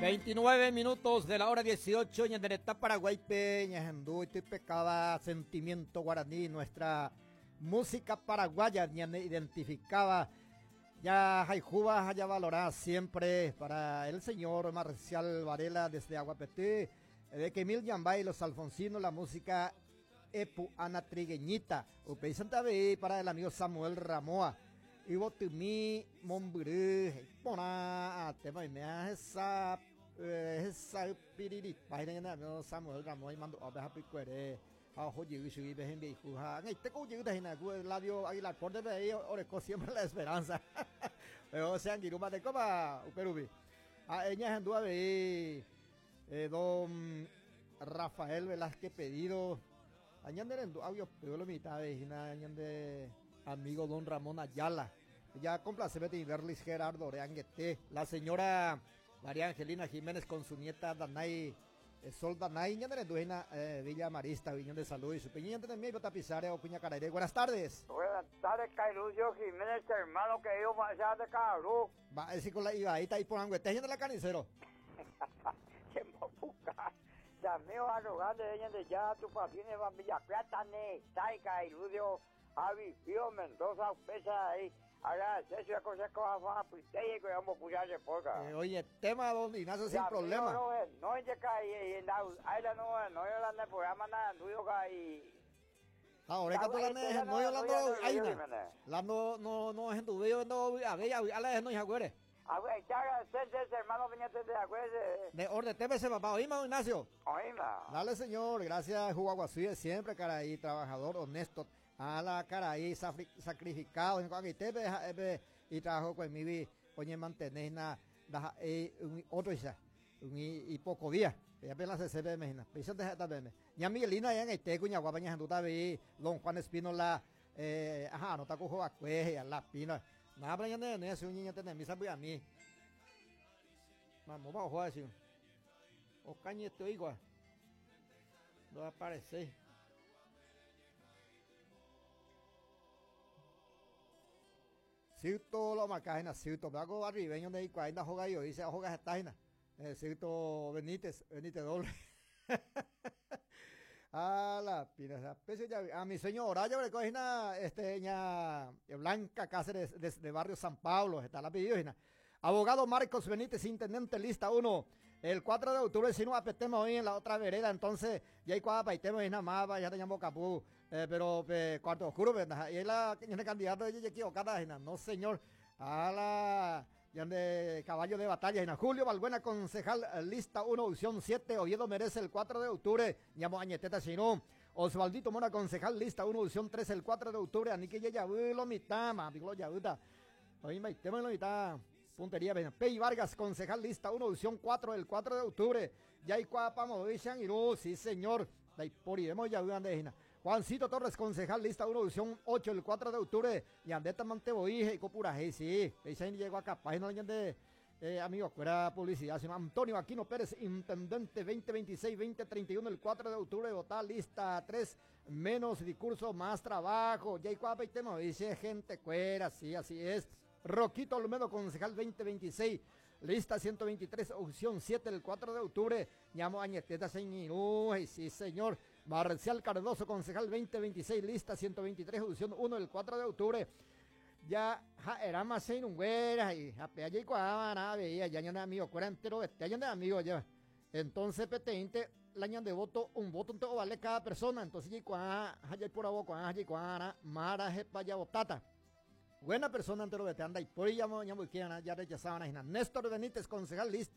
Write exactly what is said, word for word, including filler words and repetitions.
veintinueve minutos de la hora dieciocho, Ñandereta Paraguay, Peña, Jandú, y pecaba sentimiento guaraní, nuestra música paraguaya, Ñane identificaba, ya Jaijuba, ya valorada siempre para el señor Marcial Varela desde Aguapeté, de que Emil Yambay, los Alfonsinos, la música Epu Ana Trigueñita, Upey Santa Be para el amigo Samuel Ramoa. Y Botumi, Momburú, Pona, tema y me esa, esa piriri, página de Samuel Ramón y mando a ver a picuere, a Joyi, y Bejen Bijuja, y te cogió de Hina, el labio Aguilar por de Be, Oreco siempre la esperanza. O sea, Giruma de Coba, Uperubi. A ella en Dua Be, don Rafael Velázquez pedido, añaden en audio, pero lo mitad de Hina, añade. Amigo don Ramón Ayala, ya complaceme de Iberlis Gerardo Oreanguete, la señora María Angelina Jiménez con su nieta Danay, eh, Sol Danay, ya de Duena, eh, Villa Marista, Viñón de Salud y su peña de mi Tapizare o Cuña Carayre. Buenas tardes. Buenas tardes, Cailucio Jiménez, hermano que yo allá de Carú. Va a decir con la Ibaita y por Anguete, de la Canicero. Que mopuca. Ya me va a rogar de ella de ya, tu paciente va a Villaplátane, Tai Cailucio. Javi, Pío Mendoza, pesa ahí. Ahora, eso es cosa que va a putear y que vamos a pujar de porca. Eh, oye, tema don Ignacio sin problema. No, no, no, es que ahí, ahí la no, no, yo la en el programa nada, no, yo ahí. Ahora que tú la nejes, no, yo la no, ahí la no, no, no, es en tu video, no, a ver, a la no, hija, güere. A ver, ya, ese hermano Peñate de acuerde. De orden, T V C, papá, oíme, don Ignacio. Oíme. Dale, señor, gracias, Juaguasuye, siempre, cara, ahí, trabajador, honesto. A la cara ahí sacrificado en Coaguitepe y trabajo con mi oye mantener na otro isa y poco día ya apenas se ve mejina piensa de esta vez ya Miguelina ya en este cuña guapaña en tu tabi don Juan Espínola eh ajá no ta cojo a cueje la pina nada para ya ne ese niño tener misa voy a mí vamos vamos a jugar así o cañe esto igual no aparece. Cierto lo marcajena, cierto, me hago arribeño de cuarenta juega yo, dice juega esta jena, cierto Benítez, Benítez doble. A la pina, a mi señora, yo le cogina, este, ña Blanca Cáceres, de, de barrio San Pablo, está la pedido, abogado Marcos Benítez, intendente, lista uno. El cuatro de octubre, si no apetemos hoy en la otra vereda, entonces ya hay cuatro paitemos y nada más, ya teníamos capú, eh, pero eh, cuarto oscuro, ¿verdad? Y es la el candidato de equivocada, no señor, a la ya de caballo de batalla, Julio Balbuena, concejal, lista uno, opción siete, Oviedo merece el cuatro de octubre, llamo Añeteta Chino, Osvaldito Mora, concejal, lista uno, opción tres, el cuatro de octubre, Anique ya lo mitad, ma, digo ya vuelta, hoy paitemos lo mitad. Puntería Pey Vargas, concejal lista uno, opción cuatro, el cuatro de octubre. Ya hay cuapa Movichan y no, sí señor. Daipori, vemos ya de Juancito Torres, concejal lista uno, opción ocho, el cuatro de octubre. Yandeta Manteboije y Copuraje, sí. Ella llegó acá, página de eh, amigo, fuera publicidad. Sino Antonio Aquino Pérez, intendente veinte veintiséis, veinte treinta y uno, el cuatro de octubre. Votar lista tres, menos discurso, más trabajo. Ya hay cuapa y tema, dice gente cuera, sí, así es. Roquito Olmedo, concejal veinte veintiséis, lista ciento veintitrés, opción siete, el cuatro de octubre. Llamo a Añeteta Señor, sí señor. Marcial Cardoso, concejal veinte veintiséis, lista ciento veintitrés, opción uno, el cuatro de octubre. Ya, ja, era más en un güera y a pe allá y cuadra, veía, ya no amigo, cuera entero, este año de amigo ya. Entonces, peteinte, la año de voto, un voto entero vale cada persona. Entonces, ya cuadra, ya por agua, ya cuadra, mara, jepa, ya botata. Buena persona entero de te anda y por ella ya ya rechazaban a Néstor Benítez, concejal lista